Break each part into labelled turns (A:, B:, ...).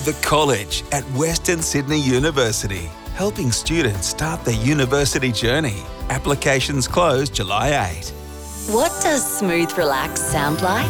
A: The College at Western Sydney University, helping students start their university journey. Applications close July 8.
B: What does smooth relax sound like?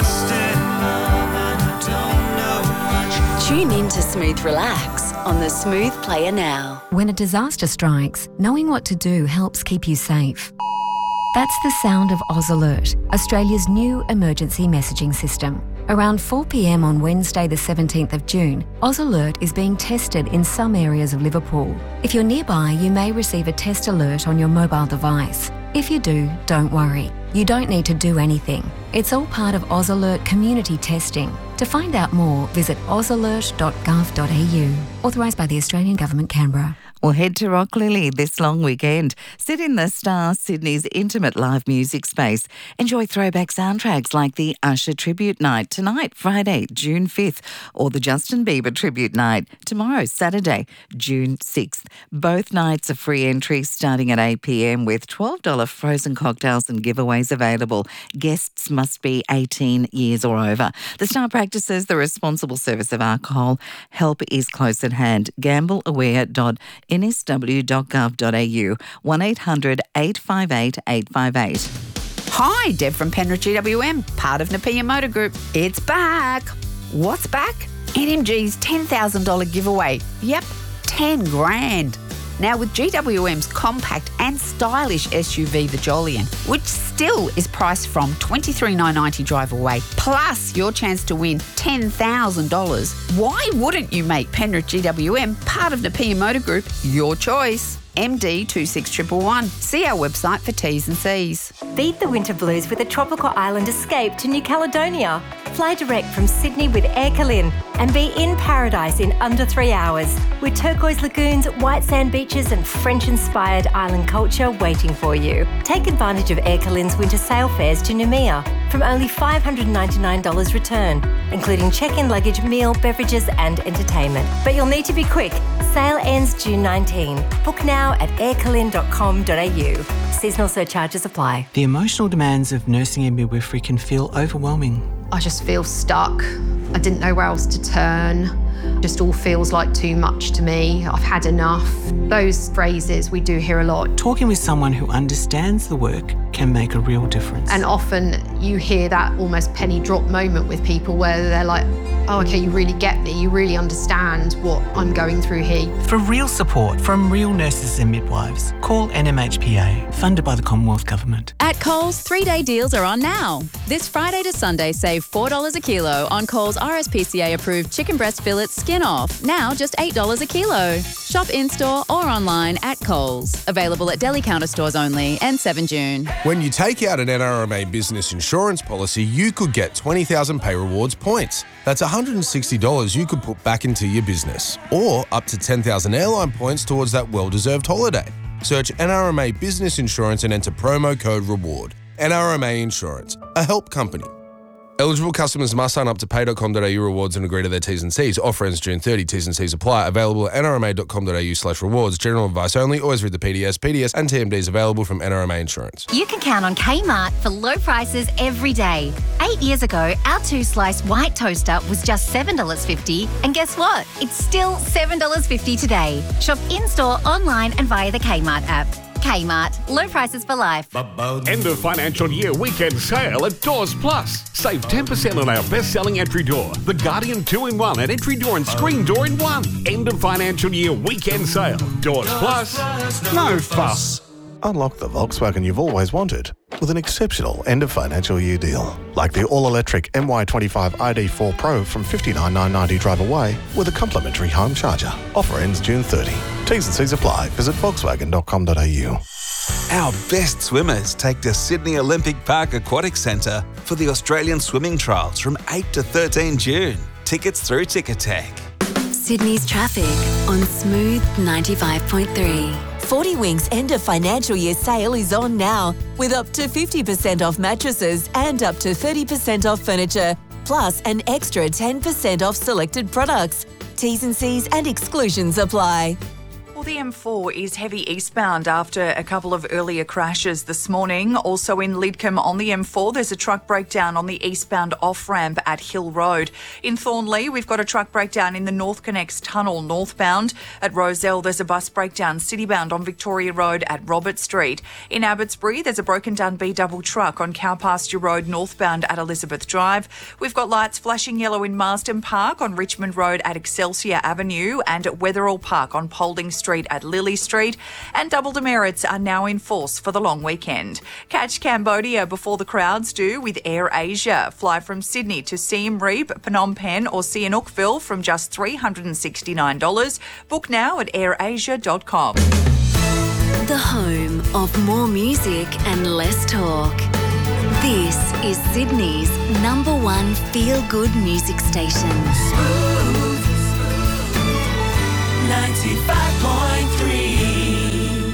B: Tune in to Smooth Relax on the Smooth Player now.
C: When a disaster strikes, knowing what to do helps keep you safe. That's the sound of Oz Alert, Australia's new emergency messaging system. Around 4 p.m. on Wednesday the 17th of June, Oz Alert is being tested in some areas of Liverpool. If you're nearby, you may receive a test alert on your mobile device. If you do, don't worry. You don't need to do anything. It's all part of Oz Alert community testing. To find out more, visit ozalert.gov.au. Authorised by the Australian Government, Canberra.
D: We'll head to Rocklilly this long weekend. Sit in the Star, Sydney's intimate live music space. Enjoy throwback soundtracks like the Usher Tribute Night tonight, Friday, June 5th, or the Justin Bieber Tribute Night tomorrow, Saturday, June 6th. Both nights are free entry starting at 8 p.m. with $12 frozen cocktails and giveaways available. Guests must be 18 years or over. The Star practices the responsible service of alcohol. Help is close at hand. gambleaware.nsw.gov.au 1800 858 858.
E: Hi, Deb from Penrith GWM, part of Napier Motor Group. It's back. What's back? NMG's $10,000 giveaway. Yep, 10 grand. Now with GWM's compact and stylish SUV, the Jolyon, which still is priced from $23,990 drive away, plus your chance to win $10,000, why wouldn't you make Penrith GWM part of Napier Motor Group your choice? MD 26111. See our website for T's and C's.
F: Beat the winter blues with a tropical island escape to New Caledonia. Fly direct from Sydney with Air Calin and be in paradise in under 3 hours with turquoise lagoons, white sand beaches and French-inspired island culture waiting for you. Take advantage of Air Calin's winter sail fares to Noumea from only $599 return, including check-in luggage, meal, beverages and entertainment. But you'll need to be quick. Sale ends June 19. Book now at aircalin.com.au. Seasonal surcharges apply.
G: The emotional demands of nursing and midwifery can feel overwhelming.
H: I just feel stuck. I didn't know where else to turn. Just all feels like too much to me. I've had enough. Those phrases we do hear a lot.
G: Talking with someone who understands the work can make a real difference.
H: And often you hear that almost penny drop moment with people where they're like, oh, okay, you really get me. You really understand what I'm going through here.
G: For real support from real nurses and midwives, call NMHPA, funded by the Commonwealth Government.
I: At Coles, 3-day deals are on now. This Friday to Sunday, save $4 a kilo on Coles RSPCA-approved chicken breast fillets skin off. Now just $8 a kilo. Shop in-store or online at Coles. Available at deli counter stores only and 7 June.
J: When you take out an NRMA business insurance policy, you could get 20,000 Pay Rewards points. That's $160 you could put back into your business. Or up to 10,000 airline points towards that well-deserved holiday. Search NRMA Business Insurance and enter promo code REWARD. NRMA Insurance, a help company. Eligible customers must sign up to pay.com.au rewards and agree to their T's and C's. Offer ends June 30. T's and C's apply. Available at nrma.com.au/rewards. General advice only. Always read the PDS. PDS and TMDs available from NRMA Insurance.
K: You can count on Kmart for low prices every day. 8 years ago, our 2-slice white toaster was just $7.50. And guess what? It's still $7.50 today. Shop in-store, online and via the Kmart app. Kmart. Low prices for life.
L: End of financial year weekend sale at Doors Plus. Save 10% on our best-selling entry door, the Guardian 2-in-1 and entry door and screen door in one. End of financial year weekend sale. Doors Plus. No fuss.
M: Unlock the Volkswagen you've always wanted with an exceptional end of financial year deal. Like the all-electric MY25 ID4 Pro from $59,990 drive away with a complimentary home charger. Offer ends June 30. T's and C's apply. Visit volkswagen.com.au.
A: Our best swimmers take to Sydney Olympic Park Aquatic Centre for the Australian Swimming Trials from 8 to 13 June. Tickets through Ticketek.
B: Sydney's traffic on Smooth 95.3.
N: 40 Winks end of financial year sale is on now with up to 50% off mattresses and up to 30% off furniture, plus an extra 10% off selected products. T's and C's and exclusions apply.
O: the M4 is heavy eastbound after a couple of earlier crashes this morning. Also in Lidcombe on the M4, there's a truck breakdown on the eastbound off-ramp at Hill Road. In Thornley, we've got a truck breakdown in the North Connects Tunnel northbound. At Rozelle, there's a bus breakdown citybound on Victoria Road at Robert Street. In Abbotsbury, there's a broken down B-double truck on Cowpasture Road northbound at Elizabeth Drive. We've got lights flashing yellow in Marsden Park on Richmond Road at Excelsior Avenue and at Wetherall Park on Paulding Street at Lily Street, and double demerits are now in force for the long weekend. Catch Cambodia before the crowds do with Air Asia. Fly from Sydney to Siem Reap, Phnom Penh or Sihanoukville from just $369. Book now at airasia.com.
B: The home of more music and less talk. This is Sydney's #1 feel-good music station.
O: 95.3.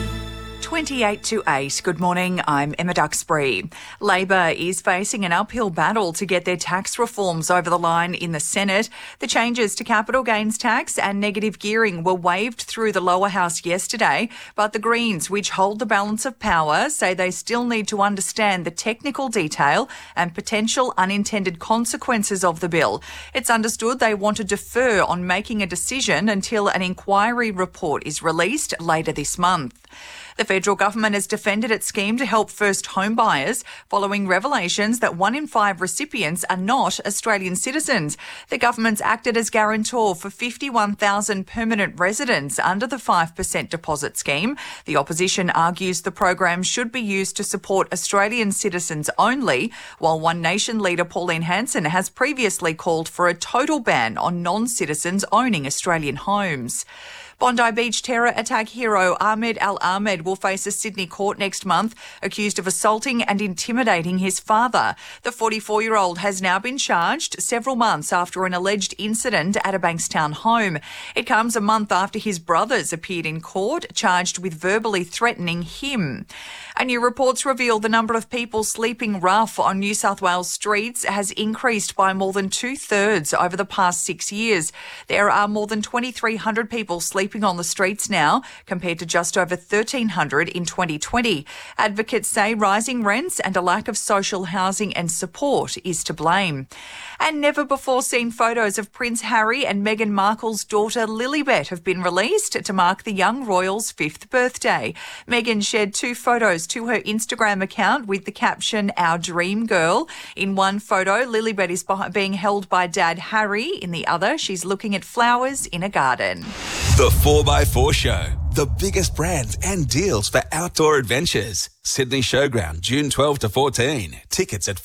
O: 28 to 8. Good morning, I'm Emma Duxbury. Labor is facing an uphill battle to get their tax reforms over the line in the Senate. The changes to capital gains tax and negative gearing were waved through the lower house yesterday, but the Greens, which hold the balance of power, say they still need to understand the technical detail and potential unintended consequences of the bill. It's understood they want to defer on making a decision until an inquiry report is released later this month. The federal government has defended its scheme to help first home buyers following revelations that 1 in 5 recipients are not Australian citizens. The government's acted as guarantor for 51,000 permanent residents under the 5% deposit scheme. The opposition argues the program should be used to support Australian citizens only, while One Nation leader Pauline Hanson has previously called for a total ban on non-citizens owning Australian homes. Bondi Beach terror attack hero Ahmed Al-Ahmed will face a Sydney court next month, accused of assaulting and intimidating his father. The 44-year-old has now been charged several months after an alleged incident at a Bankstown home. It comes a month after his brothers appeared in court, charged with verbally threatening him. And new reports reveal the number of people sleeping rough on New South Wales streets has increased by more than 2/3 over the past 6 years. There are more than 2,300 people sleeping on the streets now, compared to just over 1,300 in 2020. Advocates say rising rents and a lack of social housing and support is to blame. And never-before-seen photos of Prince Harry and Meghan Markle's daughter Lilibet have been released to mark the young royal's 5th birthday. Meghan shared 2 photos to her Instagram account with the caption, "Our Dream Girl." In one photo, Lilibet is being held by Dad Harry. In the other, she's looking at flowers in a garden.
A: The 4x4 Show. The biggest brands and deals for outdoor adventures. Sydney Showground, June 12 to 14. Tickets at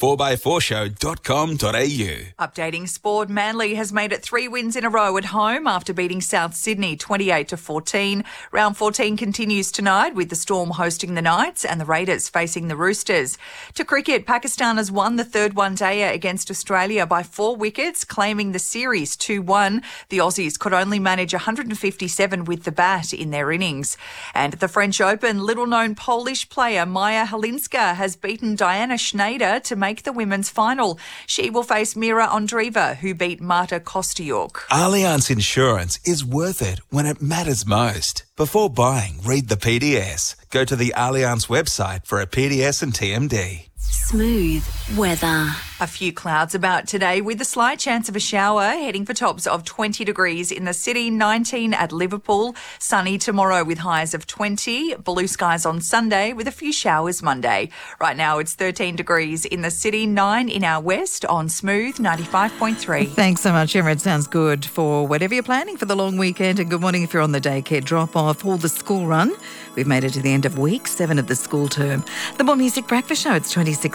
A: 4x4show.com.au.
O: Updating sport, Manly has made it 3 wins in a row at home after beating South Sydney 28 to 14. Round 14 continues tonight with the Storm hosting the Knights and the Raiders facing the Roosters. To cricket, Pakistan has won the 3rd one-dayer against Australia by 4 wickets, claiming the series 2-1. The Aussies could only manage 157 with the bat in their innings. And at the French Open, little-known Polish player Maja Halinska has beaten Diana Schneider to make the women's final. She will face Mira Andreeva, who beat Marta Kostyuk.
A: Allianz Insurance is worth it when it matters most. Before buying, read the PDS. Go to the Allianz website for a PDS and TMD.
B: Smooth weather.
O: A few clouds about today with a slight chance of a shower, heading for tops of 20 degrees in the city, 19 at Liverpool. Sunny tomorrow with highs of 20. Blue skies on Sunday with a few showers Monday. Right now it's 13 degrees in the city, 9 in our west on Smooth 95.3.
D: Thanks so much, Emma. It sounds good for whatever you're planning for the long weekend. And good morning if you're on the daycare drop-off or the school run. We've made it to the end of week 7 of the school term. The More Music Breakfast Show, it's 20